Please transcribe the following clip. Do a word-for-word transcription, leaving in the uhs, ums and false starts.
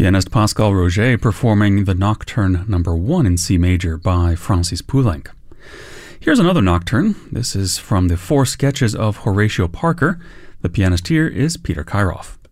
Pianist Pascal Roger performing the Nocturne number one in C major by Francis Poulenc. Here's another nocturne. This is from the Four Sketches of Horatio Parker. The pianist here is Peter Kairoff.